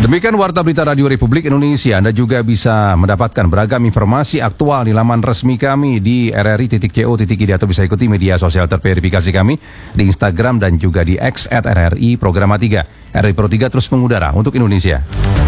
Demikian Warta Berita Radio Republik Indonesia. Anda juga bisa mendapatkan beragam informasi aktual di laman resmi kami di rri.co.id atau bisa ikuti media sosial terverifikasi kami di Instagram dan juga di X @RRI Programa 3. RRI Pro 3 terus mengudara untuk Indonesia.